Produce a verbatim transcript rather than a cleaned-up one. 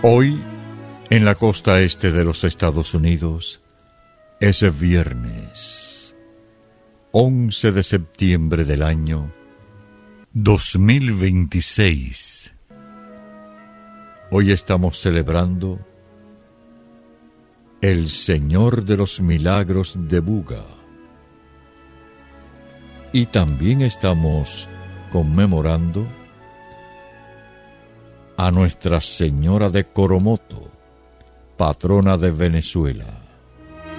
Hoy, en la costa este de los Estados Unidos, es viernes, once de septiembre del año dos mil veintiséis. Hoy estamos celebrando el Señor de los Milagros de Buga. Y también estamos conmemorando a Nuestra Señora de Coromoto, patrona de Venezuela.